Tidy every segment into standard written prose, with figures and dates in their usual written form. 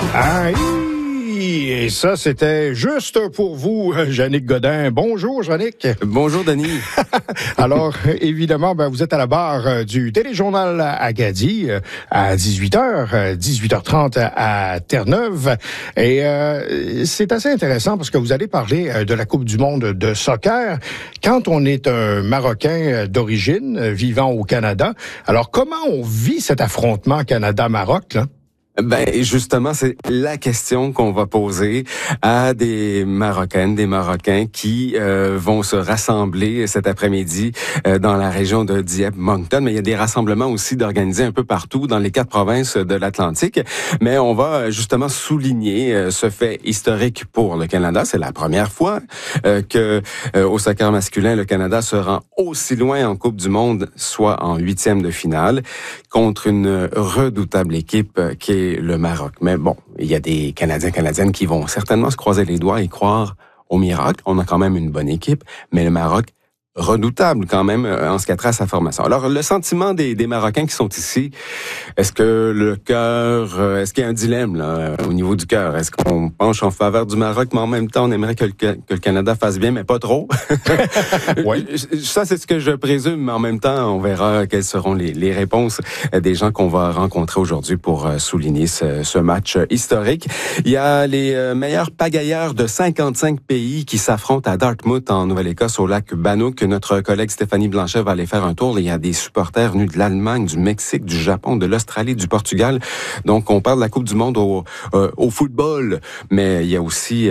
Aïe! Et ça, c'était juste pour vous, Yannick Godin. Bonjour, Yannick. Bonjour, Denis. Alors, évidemment, vous êtes à la barre du Téléjournal Acadie à 18h, 18h30 à Terre-Neuve. Et c'est assez intéressant parce que vous allez parler de la Coupe du monde de soccer. Quand on est un Marocain d'origine vivant au Canada, alors comment on vit cet affrontement Canada-Maroc, là? Justement, c'est la question qu'on va poser à des Marocaines, des Marocains qui vont se rassembler cet après-midi dans la région de Dieppe-Moncton. Mais il y a des rassemblements aussi d'organisés un peu partout dans les 4 provinces de l'Atlantique. Mais on va justement souligner ce fait historique pour le Canada. C'est la première fois que au soccer masculin, le Canada se rend aussi loin en Coupe du monde, soit en 8e de finale, contre une redoutable équipe qui est le Maroc. Mais bon, il y a des Canadiens, Canadiennes qui vont certainement se croiser les doigts et croire au miracle. On a quand même une bonne équipe, mais le Maroc, redoutable quand même en ce qui a trait à sa formation. Alors, le sentiment des Marocains qui sont ici, est-ce que le cœur, est-ce qu'il y a un dilemme là au niveau du cœur? Est-ce qu'on penche en faveur du Maroc, mais en même temps, on aimerait que le Canada fasse bien, mais pas trop? Oui. Ça, c'est ce que je présume, mais en même temps, on verra quelles seront les réponses des gens qu'on va rencontrer aujourd'hui pour souligner ce match historique. Il y a les meilleurs pagailleurs de 55 pays qui s'affrontent à Dartmouth, en Nouvelle-Écosse, au lac Bannock. Notre collègue Stéphanie Blanchet va aller faire un tour. Il y a des supporters venus de l'Allemagne, du Mexique, du Japon, de l'Australie, du Portugal. Donc, on parle de la Coupe du monde au football, mais il y a aussi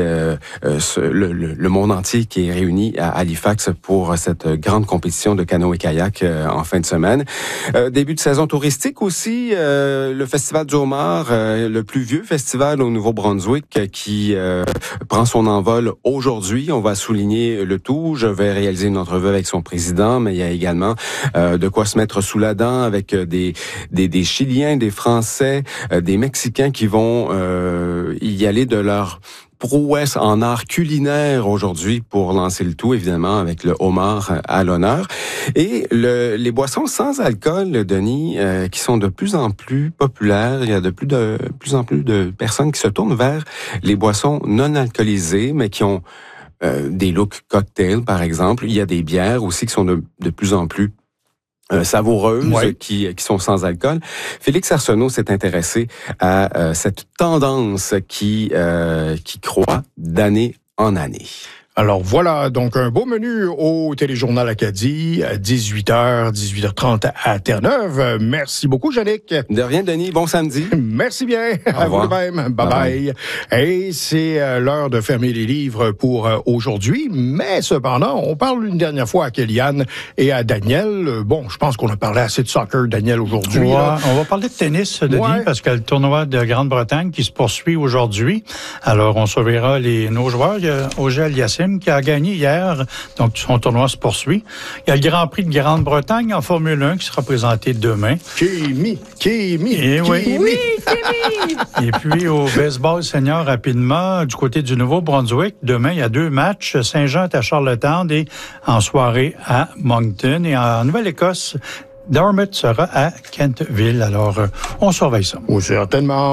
le monde entier qui est réuni à Halifax pour cette grande compétition de canoë et kayak en fin de semaine. Début de saison touristique aussi, le Festival du Homard, le plus vieux festival au Nouveau-Brunswick qui prend son envol aujourd'hui. On va souligner le tout. Je vais réaliser une entrevue avec son président, mais il y a également de quoi se mettre sous la dent avec des Chiliens, des Français, des Mexicains qui vont y aller de leur prouesse en art culinaire aujourd'hui pour lancer le tout, évidemment, avec le homard à l'honneur. Et les boissons sans alcool, Denis, qui sont de plus en plus populaires. Il y a de plus en plus de personnes qui se tournent vers les boissons non alcoolisées, mais qui ont des looks cocktails, par exemple. Il y a des bières aussi qui sont de plus en plus savoureuses, ouais, qui sont sans alcool. Félix Arsenault s'est intéressé à cette tendance qui croît d'année en année. Alors voilà, donc un beau menu au Téléjournal Acadie, 18h, 18h30 à Terre-Neuve. Merci beaucoup, Yannick. De rien, Denis. Bon samedi. Merci bien. À vous de même. Bye-bye. Et c'est l'heure de fermer les livres pour aujourd'hui. Mais cependant, on parle une dernière fois à Kéliane et à Daniel. Bon, je pense qu'on a parlé assez de soccer, Daniel, aujourd'hui. Ouais, on va parler de tennis, Denis, parce que le tournoi de Grande-Bretagne qui se poursuit aujourd'hui. Alors, on surveillera nos joueurs. Il y a Auger Aliassime qui a gagné hier, donc son tournoi se poursuit. Il y a le Grand Prix de Grande-Bretagne en Formule 1 qui sera présenté demain. Kémi. Et puis au baseball senior rapidement, du côté du Nouveau-Brunswick, demain, il y a 2 matchs. Saint-Jean est à Charlottetown et en soirée à Moncton. Et en Nouvelle-Écosse, Dartmouth sera à Kentville. Alors, on surveille ça. Oh, certainement.